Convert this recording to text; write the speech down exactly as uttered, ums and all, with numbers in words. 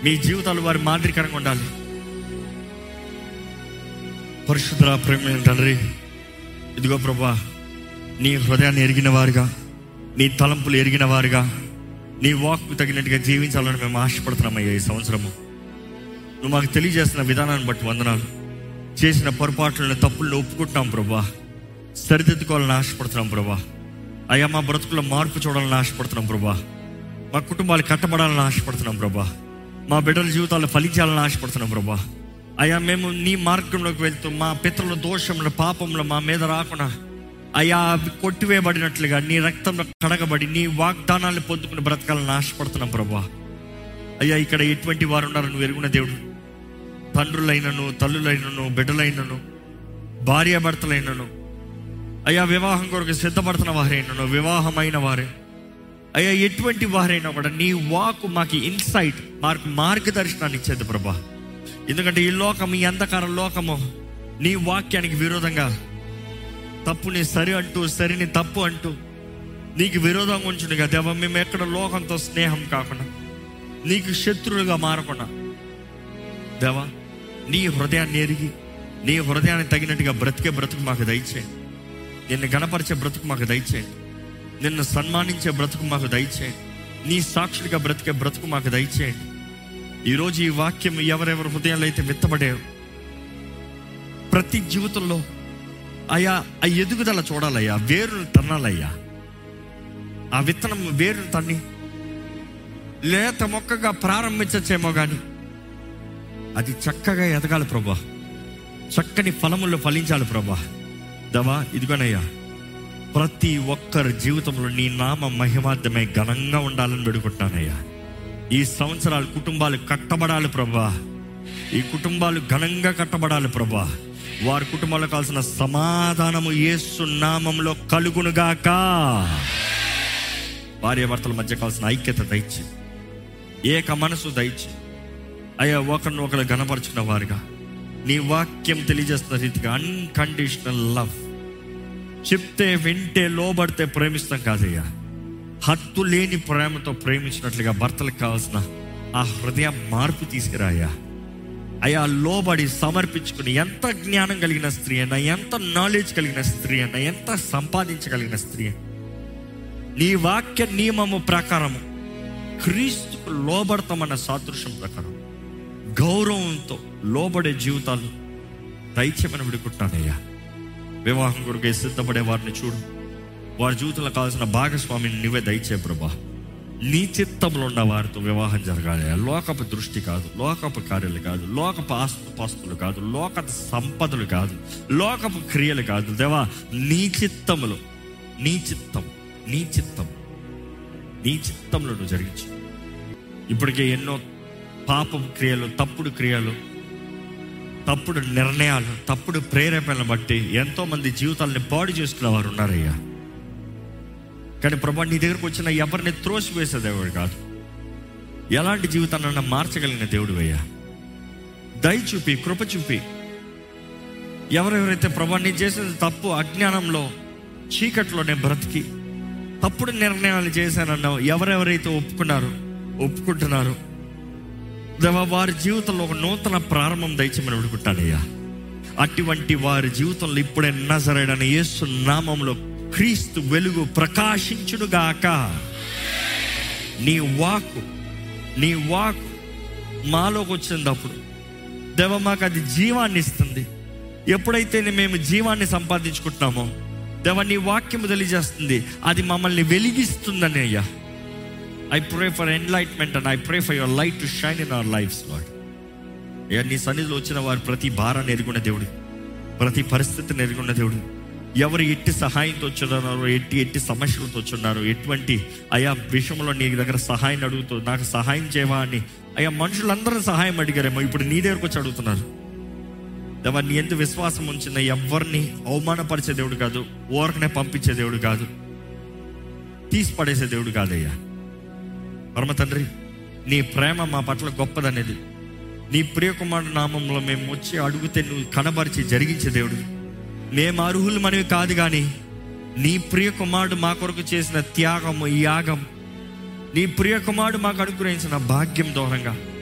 మీ జీవితాలు వారి మాదిరికరంగా ఉండాలి. పరిశుద్ధ ప్రేమ తండ్రి, ఇదిగో ప్రభా, నీ హృదయాన్ని ఎరిగిన వారుగా, నీ తలంపులు ఎరిగిన వారుగా, నీ వాక్కు తగినట్టుగా జీవించాలని మేము ఆశపడుతున్నామయ్యా. ఈ సంవత్సరము నువ్వు మాకు తెలియజేస్తున్న విధానాన్ని బట్టి వందనాలు. చేసిన పొరపాట్లను, తప్పులను ఒప్పుకుంటున్నాం ప్రభా, సరిదిద్దుకోవాలని ఆశపడుతున్నాం ప్రభా. అయ్యా, మా బ్రతుకుల్లో మార్పు చూడాలని ఆశపడుతున్నాం ప్రభా. మా కుటుంబాలు కట్టబడాలని ఆశపడుతున్నాం ప్రభా. మా బిడ్డల జీవితాలు ఫలించాలని ఆశపడుతున్నాం ప్రభా. అయ్యా, మేము నీ మార్గంలోకి వెళ్తూ మా పితరుల దోషంలో, పాపంలో మా మీద రాకుండా అయ్యా అవి కొట్టివేయబడినట్లుగా నీ రక్తంలో కడగబడి నీ వాగ్దానాన్ని పొందుకుని బ్రతకాలని ఆశపడుతున్నాం ప్రభా. అయ్యా, ఇక్కడ ఎటువంటి వారు ఉన్నారు నువ్వు ఎరుగున్న దేవుడు. తండ్రులైనను, తల్లులైనను, బిడ్డలైనను, భార్యాభర్తలైనను, అయ్యా వివాహం కొరకు సిద్ధపడుతున్న వారైనను, వివాహమైన వారే, అయ్యా ఎటువంటి వారైనా కూడా నీ వాక్ మాకు ఇన్సైట్, మాకు మార్గదర్శనాన్ని ఇచ్చేది ప్రభా. ఎందుకంటే ఈ లోకం, ఈ అంధకార లోకము నీ వాక్యానికి విరోధంగా తప్పుని సరి అంటూ, సరిని తప్పు అంటూ నీకు విరోధంగా ఉంచుండగా దేవా, మేము ఎక్కడ లోకంతో స్నేహం కాకుండా, నీకు శత్రువులుగా మారకుండా దేవా, నీ హృదయాన్ని ఎరిగి, నీ హృదయాన్ని తగినట్టుగా బ్రతికే బ్రతుకు మాకు దయచేయండి. నిన్ను గణపరిచే బ్రతుకు మాకు దయచేయండి. నిన్ను సన్మానించే బ్రతుకు మాకు దయచేయండి. నీ సాక్షుడిగా బ్రతికే బ్రతుకు మాకు దయచేయండి. ఈరోజు ఈ వాక్యం ఎవరెవరి హృదయాలు అయితే విత్తబడే ప్రతి జీవితంలో అయ్యా ఆ ఎదుగుదల చూడాలయ్యా, వేరును తన్నాలయ్యా. ఆ విత్తనం వేరును తన్ని లేత మొక్కగా ప్రారంభించచ్చేమో కానీ అది చక్కగా ఎదగాలి ప్రభా, చక్కని ఫలముల్లో ఫలించాలి ప్రభా. దవా ఇదిగోనయ్యా, ప్రతి ఒక్కరి జీవితంలో నీ నామ మహిమార్థమై ఘనంగా ఉండాలని వేడుకుంటున్నానయ్యా. ఈ సంవత్సరాలు కుటుంబాలు కట్టబడాలి ప్రభా. ఈ కుటుంబాలు ఘనంగా కట్టబడాలి ప్రభా. వారి కుటుంబాలకు కావాల్సిన సమాధానము యేసు నామములో కలుగునుగాక. భార్యాభర్తల మధ్య కావాల్సిన ఐక్యత దయచి, ఏక మనసు దయచి అయ్యా, ఒకరిని ఒకరు ఘనపరుచుకున్న వారుగా నీ వాక్యం తెలియజేస్తున్న రీతిగా అన్కండిషనల్ లవ్, చెప్తే వింటే లోబడితే ప్రేమిస్తాం కాదయ్యా, హత్తు లేని ప్రేమతో ప్రేమించినట్లుగా భర్తలకు కావాల్సిన ఆ హృదయ మార్పు తీసుకురాయ్యా. అయ్యా, లోబడి సమర్పించుకుని, ఎంత జ్ఞానం కలిగిన స్త్రీ అయినా, ఎంత నాలెడ్జ్ కలిగిన స్త్రీ అయినా, ఎంత సంపాదించగలిగిన స్త్రీ, నీ వాక్య నియమము ప్రకారము క్రీస్తుకు లోబడతామన్న సాదృశ్యం ప్రకారం గౌరవంతో లోబడే జీవితాలు దయచేయమని విడుకుంటానయ్యా. వివాహం కొరకు సిద్ధపడే వారిని చూడు, వారి జీవితంలో కావాల్సిన భాగస్వామిని నువ్వే దయచే ప్రభా. నీ చిత్తంలో ఉన్న వారితో వివాహం జరగాలి. లోకపు దృష్టి కాదు, లోకపు కార్యాలు కాదు, లోకపు ఆస్తుపాస్తులు కాదు, లోక సంపదలు కాదు, లోకపు క్రియలు కాదు దేవా. నీ చిత్తములో, నీ చిత్తం, నీ చిత్తం, నీ చిత్తంలో నువ్వు జరిగించు. ఇప్పటికే ఎన్నో పాపపు క్రియలు, తప్పుడు క్రియలు, తప్పుడు నిర్ణయాలు, తప్పుడు ప్రేరేపణలు బట్టి ఎంతో మంది జీవితాలని పాడు చేసుకునే వారు ఉన్నారయ్యా. కానీ ప్రభా, నీ దగ్గరకు వచ్చిన ఎవరిని త్రోసివేసే దేవుడు కాదు, ఎలాంటి జీవితాన్నైనా మార్చగలిగిన దేవుడు అయ్యా. దయ చూపి, కృప చూపి, ఎవరెవరైతే ప్రభా నీ చేసేది తప్పు, అజ్ఞానంలో చీకట్లోనే బ్రతికి తప్పుడు నిర్ణయాలు చేశానన్నావు, ఎవరెవరైతే ఒప్పుకున్నారు, ఒప్పుకుంటున్నారు దేవా, వారి జీవితంలో ఒక నూతన ప్రారంభం దయచేయమని వేడుకుంటానయ్యా. అటువంటి వారి జీవితంలో ఇప్పుడే నజరేయుడైన యేసు నామములో క్రీస్తు వెలుగు ప్రకాశించునుగాక. నీ వాక్కు, నీ వాక్కు మాలోకి వచ్చినప్పుడు దేవ, మాకు అది జీవాన్ని ఇస్తుంది. ఎప్పుడైతే మేము జీవాన్ని సంపాదించుకుంటున్నామో దేవ, నీ వాక్యము తెలియజేస్తుంది, అది మమ్మల్ని వెలిగిస్తుందని అయ్యా. I pray for enlightenment and I pray for your light to shine in our lifes lord. అయ్యా, నీ సన్నిధిలో వచ్చిన వారు ప్రతి భారాన్ని ఎరుగున్న దేవుడు, ప్రతి పరిస్థితిని ఎరుగున్న దేవుడు. ఎవరు ఎట్టి సహాయంతో వచ్చున్నారో, ఎట్టి ఎట్టి సమస్యలతో వచ్చున్నారో, ఎటువంటి అయా విషయంలో నీ దగ్గర సహాయం అడుగుతూ నాకు సహాయం చేయవా అని అయ్యా మనుషులందరూ సహాయం అడిగారేమో, ఇప్పుడు నీ దగ్గరకు వచ్చి అడుగుతున్నారు దేవా. నీ ఎంత విశ్వాసం ఉంచిన ఎవరిని అవమానపరిచే దేవుడు కాదు, ఓరకనే పంపించే దేవుడు కాదు, తీసి పడేసే దేవుడు కాదయ్యా. పరమ తండ్రి, నీ ప్రేమ మా పట్ల గొప్పదనేది, నీ ప్రియకుమారుడు నామంలో మేము వచ్చి అడిగితే నువ్వు కనబరిచి జరిగించే దేవుడు. మేము అర్హులు మనవి కాదు, కానీ నీ ప్రియ కుమారుడు మా కొరకు చేసిన త్యాగము, యాగం, నీ ప్రియ కుమారుడు మాకు అనుగ్రహించిన భాగ్యం దూరంగా